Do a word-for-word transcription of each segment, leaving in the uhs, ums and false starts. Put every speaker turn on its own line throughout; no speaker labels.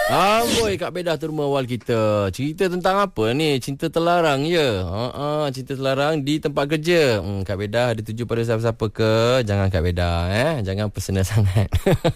Amboi, Kak Bedah tu rumah awal kita. Cerita tentang apa ni? Cinta terlarang je. Ha, cinta terlarang di tempat kerja. Hmm, Kak Bedah ada tuju pada siapa-siapa ke? Jangan Kak Bedah eh. Jangan personal sangat.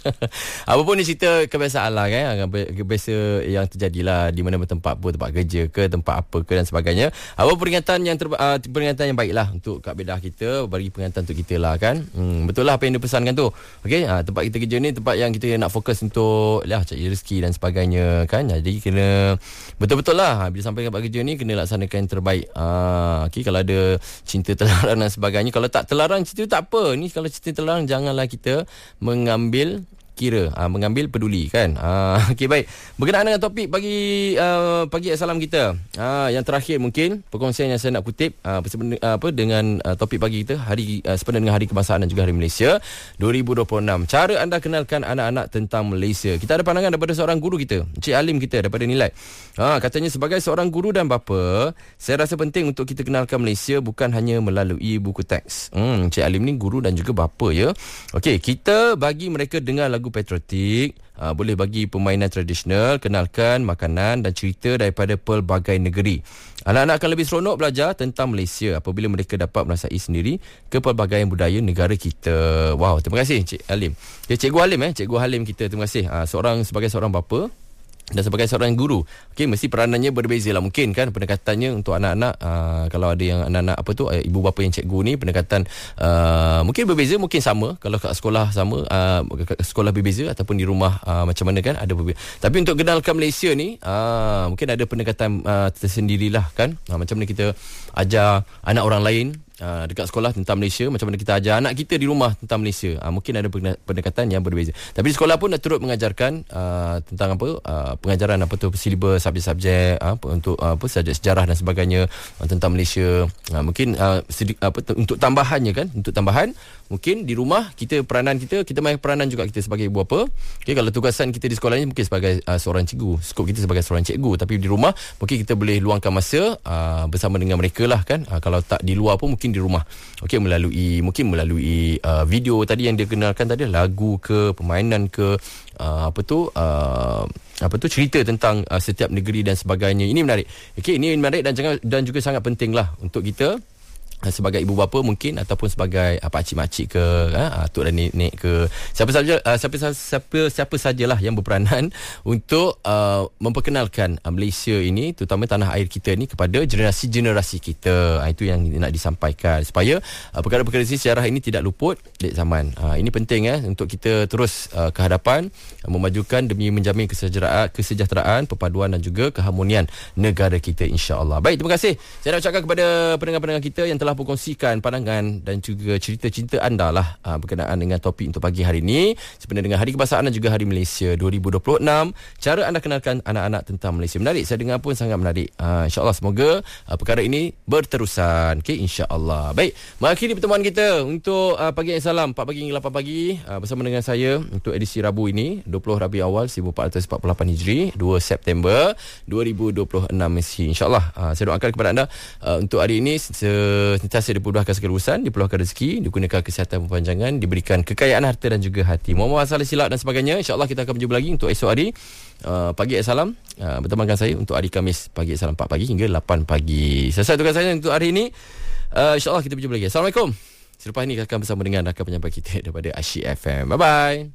Apa pun ni cerita kebiasaan lah kan. Kebiasa yang terjadilah di mana tempat pun, tempat kerja ke, tempat apa ke dan sebagainya. Apa peringatan yang ter, uh, peringatan yang baiklah untuk Kak Bedah kita, bagi peringatan untuk kita lah kan. Hmm, betul lah apa yang dia pesankan tu. Okey, uh, tempat kita kerja ni tempat yang kita nak fokus untuk lah cari rezeki dan sebagainya kan. Jadi kena betul-betul lah bila sampai tempat kerja ni kena laksanakan yang terbaik. Ah, okey, kalau ada cinta terlarang dan sebagainya, kalau tak terlarang cerita tak apa. Ni kalau cerita terlarang janganlah kita mengambil kira, ha, mengambil peduli kan. Ha, okey, baik. Berkenaan dengan topik pagi uh, pagi salam kita. Ha, yang terakhir mungkin perkongsian yang saya nak kutip uh, apa dengan uh, topik pagi kita hari uh, sebenarnya dengan Hari Kebangsaan dan juga Hari Malaysia dua ribu dua puluh enam. Cara anda kenalkan anak-anak tentang Malaysia. Kita ada pandangan daripada seorang guru kita, Encik Alim kita daripada Nilai. Ha, katanya sebagai seorang guru dan bapa, saya rasa penting untuk kita kenalkan Malaysia bukan hanya melalui buku teks. Hmm, Encik Alim ni guru dan juga bapa ya. Okey, kita bagi mereka dengar lagu patriotik, uh, boleh bagi permainan tradisional, kenalkan makanan dan cerita daripada pelbagai negeri. Anak-anak akan lebih seronok belajar tentang Malaysia apabila mereka dapat merasai sendiri kepelbagaian budaya negara kita. Wow, terima kasih Cik Halim. Ya, Cikgu Halim eh, Cikgu Halim kita, terima kasih. Uh, seorang sebagai seorang bapa dan sebagai seorang guru, okey, mesti peranannya berbeza lah mungkin kan, pendekatannya untuk anak-anak. Uh, kalau ada yang anak-anak apa tu, uh, ibu bapa yang cikgu ni, pendekatan uh, mungkin berbeza, mungkin sama. Kalau kat sekolah sama, uh, sekolah berbeza ataupun di rumah uh, macam mana kan, ada berbeza. Tapi untuk kenalkan Malaysia ni, uh, mungkin ada pendekatan uh, tersendirilah kan. Uh, macam mana kita ajar anak orang lain Uh, dekat sekolah tentang Malaysia, macam mana kita ajar anak kita di rumah tentang Malaysia. Uh, mungkin ada pendekatan yang berbeza. Tapi di sekolah pun dah turut mengajarkan uh, tentang apa uh, pengajaran apa tu silibus subjek-subjek uh, untuk uh, apa subjek sejarah dan sebagainya uh, tentang Malaysia. Uh, mungkin uh, sedi- apa tu, untuk tambahannya kan, untuk tambahan mungkin di rumah kita peranan kita kita main peranan juga kita sebagai ibu bapa. Okey, kalau tugasan kita di sekolah ni mungkin sebagai uh, seorang cikgu, skop kita sebagai seorang cikgu, tapi di rumah mungkin kita boleh luangkan masa uh, bersama dengan mereka lah kan. Uh, kalau tak di luar pun mungkin di rumah. Okey, melalui mungkin melalui uh, video tadi yang dia kenalkan tadi, lagu ke, permainan ke, uh, apa tu uh, apa tu cerita tentang uh, setiap negeri dan sebagainya. Ini menarik. Okey, ini menarik dan jangan dan juga sangat pentinglah untuk kita sebagai ibu bapa mungkin ataupun sebagai uh, pakcik-makcik ke, uh, atuk dan nenek ke, siapa saja uh, siapa siapa siapa sajalah yang berperanan untuk uh, memperkenalkan uh, Malaysia ini, terutama tanah air kita ni kepada generasi-generasi kita. Uh, itu yang nak disampaikan supaya uh, perkara-perkara sejarah ini tidak luput dek zaman. Uh, ini penting eh untuk kita terus uh, ke hadapan, uh, memajukan demi menjamin kesejahteraan, kesejahteraan, perpaduan dan juga keharmonian negara kita, insya-Allah. Baik, terima kasih. Saya nak ucapkan kepada pendengar-pendengar kita yang telah berkongsikan pandangan dan juga cerita cinta anda lah uh, berkenaan dengan topik untuk pagi hari ini, sebenarnya dengan Hari Kebangsaan dan juga Hari Malaysia dua ribu dua puluh enam. Cara anda kenalkan anak-anak tentang Malaysia. Menarik, saya dengar pun sangat menarik. uh, InsyaAllah semoga uh, perkara ini berterusan. Okay, insyaAllah. Baik, mengakhiri pertemuan kita untuk uh, Pagi yang Salam empat pagi hingga lapan pagi uh, bersama dengan saya untuk edisi Rabu ini dua puluh Rabiul Awal seribu empat ratus empat puluh lapan Hijri, dua September dua ribu dua puluh enam mesti. InsyaAllah uh, saya doakan kepada anda uh, untuk hari ini se- sentiasa dipermudahkan segala urusan, diperluahkan rezeki, dikurniakan kesihatan perpanjangan, diberikan kekayaan harta dan juga hati. Mohon masalah silap dan sebagainya. InsyaAllah kita akan berjumpa lagi untuk esok hari uh, Pagi Salam uh, bertemankan saya untuk hari Khamis Pagi Salam empat pagi hingga lapan pagi. Selesai tugas saya untuk hari ini. uh, InsyaAllah kita berjumpa lagi. Assalamualaikum. Selepas ini akan bersama dengan rakan penyampai kita daripada Asyik F M. Bye-bye.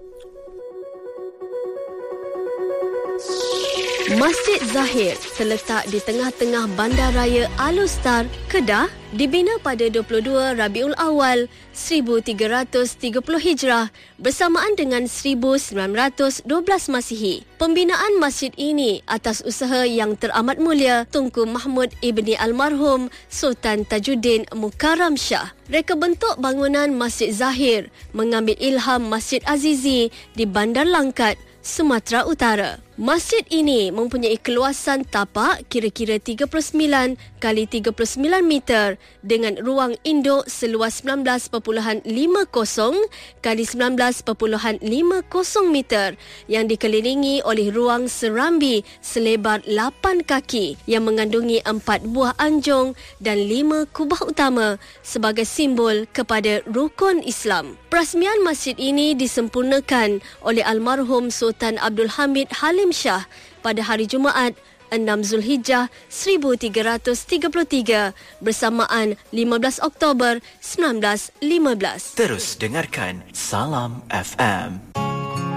Masjid Zahir terletak di tengah-tengah Bandaraya Alustar, Kedah, dibina pada dua puluh dua Rabiul Awal seribu tiga ratus tiga puluh Hijrah bersamaan dengan seribu sembilan ratus dua belas Masihi. Pembinaan masjid ini atas usaha yang teramat mulia Tunku Mahmud ibni almarhum Sultan Tajuddin Mukarram Shah. Reka bentuk bangunan Masjid Zahir mengambil ilham Masjid Azizi di Bandar Langkat, Sumatera Utara. Masjid ini mempunyai keluasan tapak kira-kira tiga puluh sembilan kali tiga puluh sembilan meter dengan ruang induk seluas sembilan belas perpuluhan lima kosong kali sembilan belas perpuluhan lima kosong meter yang dikelilingi oleh ruang serambi selebar lapan kaki yang mengandungi empat buah anjung dan lima kubah utama sebagai simbol kepada rukun Islam. Perasmian masjid ini disempurnakan oleh almarhum Sultan Abdul Hamid Halim Ibrahim Shah pada hari Jumaat enam Zulhijjah seribu tiga ratus tiga puluh tiga bersamaan lima belas Oktober seribu sembilan ratus lima belas.
Terus dengarkan Salam F M.